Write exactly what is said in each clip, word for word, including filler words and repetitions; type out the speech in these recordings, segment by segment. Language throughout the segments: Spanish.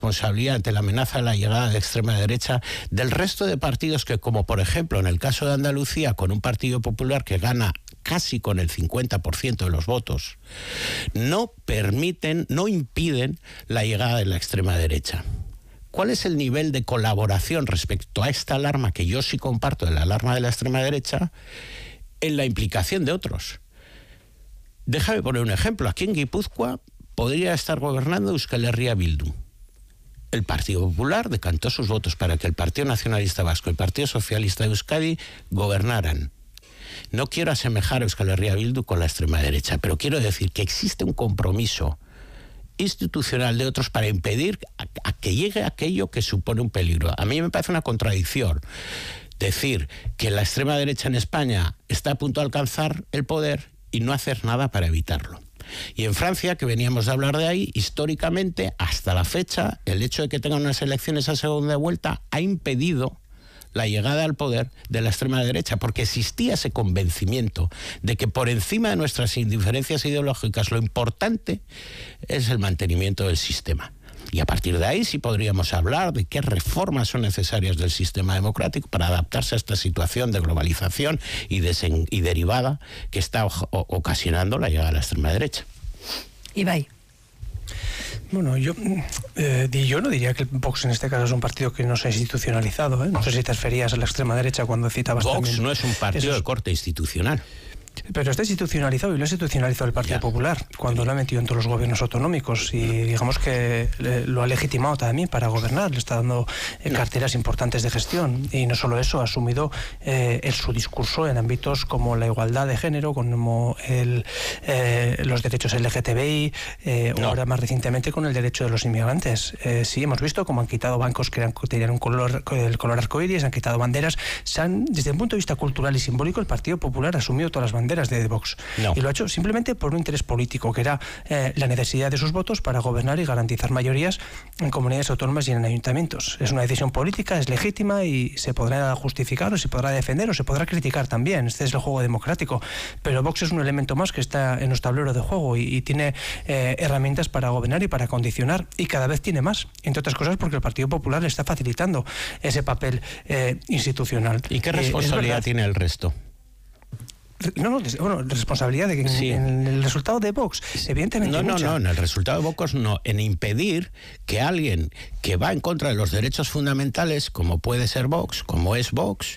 responsabilidad ante la amenaza de la llegada de extrema derecha del resto de partidos que, como por ejemplo en el caso de Andalucía, con un Partido Popular que gana casi con el cincuenta por ciento de los votos, no permiten, no impiden la llegada de la extrema derecha? ¿Cuál es el nivel de colaboración respecto a esta alarma, que yo sí comparto, de la alarma de la extrema derecha, en la implicación de otros? Déjame poner un ejemplo. Aquí en Guipúzcoa podría estar gobernando Euskal Herria Bildu. El Partido Popular decantó sus votos para que el Partido Nacionalista Vasco y el Partido Socialista de Euskadi gobernaran. No quiero asemejar a Euskal Herria Bildu con la extrema derecha, pero quiero decir que existe un compromiso institucional de otros para impedir a, a que llegue aquello que supone un peligro. A mí me parece una contradicción decir que la extrema derecha en España está a punto de alcanzar el poder y no hacer nada para evitarlo. Y en Francia, que veníamos de hablar de ahí, históricamente, hasta la fecha, el hecho de que tengan unas elecciones a segunda vuelta ha impedido la llegada al poder de la extrema derecha, porque existía ese convencimiento de que por encima de nuestras indiferencias ideológicas lo importante es el mantenimiento del sistema. Y a partir de ahí sí podríamos hablar de qué reformas son necesarias del sistema democrático para adaptarse a esta situación de globalización y, desen- y derivada que está o- ocasionando la llegada de la extrema derecha. Ibai. Bueno, yo, eh, yo no diría que el Vox en este caso es un partido que no se ha institucionalizado, ¿eh? No sé si te referías a la extrema derecha cuando citabas Vox también. no es un partido esos... de corte institucional. Pero está institucionalizado y lo ha institucionalizado el Partido Ya. Popular cuando lo ha metido en todos los gobiernos autonómicos y digamos que eh, lo ha legitimado también para gobernar, le está dando eh, no. carteras importantes de gestión y no solo eso, ha asumido eh, en su discurso en ámbitos como la igualdad de género, como el, eh, los derechos L G T B I eh, no. o ahora más recientemente con el derecho de los inmigrantes. Eh, sí, hemos visto cómo han quitado bancos que eran, tenían un color, el color arcoíris, han quitado banderas, se han, desde un punto de vista cultural y simbólico el Partido Popular ha asumido todas las banderas de Vox. No. Y lo ha hecho simplemente por un interés político, que era eh, la necesidad de sus votos para gobernar y garantizar mayorías en comunidades autónomas y en ayuntamientos. Es una decisión política, es legítima y se podrá justificar o se podrá defender o se podrá criticar también. Este es el juego democrático. Pero Vox es un elemento más que está en los tableros de juego y, y tiene eh, herramientas para gobernar y para condicionar, y cada vez tiene más, entre otras cosas porque el Partido Popular le está facilitando ese papel eh, institucional. ¿Y qué Eh, responsabilidad tiene el resto? No, no, bueno, responsabilidad de que Sí. en el resultado de Vox, evidentemente. No, no, mucha. no, en el resultado de Vox no, en impedir que alguien que va en contra de los derechos fundamentales, como puede ser Vox, como es Vox,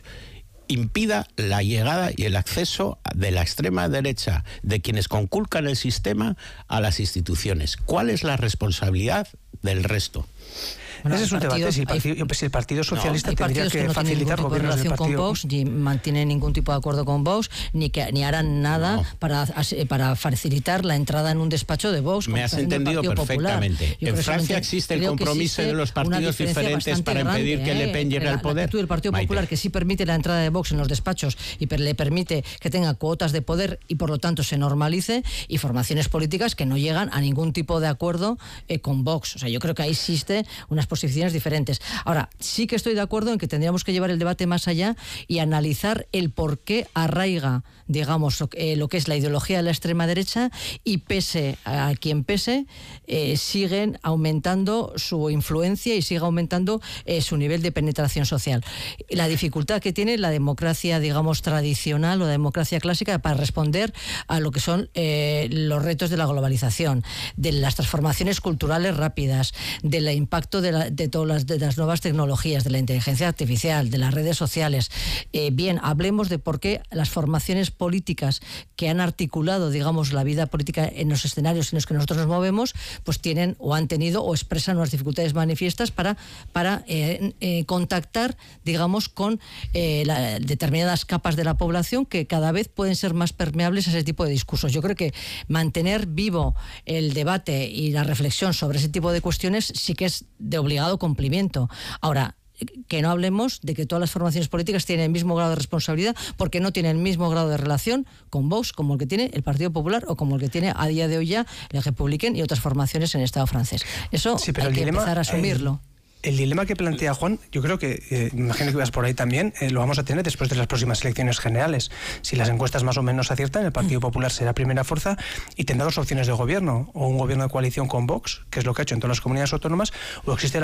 impida la llegada y el acceso de la extrema derecha, de quienes conculcan el sistema, a las instituciones. ¿Cuál es la responsabilidad del resto? Bueno, ese es un partido, debate. Si el Partido, hay, si el partido Socialista no, tendría que, que no facilitar ningún tipo de gobiernos del relación partido con Vox, ni mantienen ningún tipo de acuerdo con Vox, ni que ni harán nada no. para, para facilitar la entrada en un despacho de Vox. Me has entendido perfectamente. En Francia existe el compromiso de los partidos diferentes para impedir grande, que Le Pen llegue la, al poder. La actitud del Partido Maite. Popular, que sí permite la entrada de Vox en los despachos y per, le permite que tenga cuotas de poder y por lo tanto se normalice, y formaciones políticas que no llegan a ningún tipo de acuerdo eh, con Vox. O sea, yo creo que ahí existe unas posiciones diferentes. Ahora, sí que estoy de acuerdo en que tendríamos que llevar el debate más allá y analizar el por qué arraiga, digamos, eh, lo que es la ideología de la extrema derecha, y pese a quien pese, eh, siguen aumentando su influencia y sigue aumentando eh, su nivel de penetración social. La dificultad que tiene la democracia, digamos, tradicional o la democracia clásica para responder a lo que son eh, los retos de la globalización, de las transformaciones culturales rápidas, del impacto de, la, de todas las, de las nuevas tecnologías, de la inteligencia artificial, de las redes sociales. Eh, bien, hablemos de por qué las formaciones políticas que han articulado, digamos, la vida política en los escenarios en los que nosotros nos movemos, pues tienen o han tenido o expresan unas dificultades manifiestas para, para eh, eh, contactar, digamos, con eh, la, determinadas capas de la población que cada vez pueden ser más permeables a ese tipo de discursos. Yo creo que mantener vivo el debate y la reflexión sobre ese tipo de cuestiones sí que es de obligado cumplimiento. Ahora, que no hablemos de que todas las formaciones políticas tienen el mismo grado de responsabilidad, porque no tienen el mismo grado de relación con Vox como el que tiene el Partido Popular o como el que tiene a día de hoy ya el Republican y otras formaciones en el Estado francés. Eso sí, pero hay el que dilema, empezar a asumirlo. Eh, el dilema que plantea Juan, yo creo que, eh, imagino que ibas por ahí también, eh, lo vamos a tener después de las próximas elecciones generales. Si las encuestas más o menos aciertan, el Partido Popular será primera fuerza y tendrá dos opciones de gobierno, o un gobierno de coalición con Vox, que es lo que ha hecho en todas las comunidades autónomas, o existe la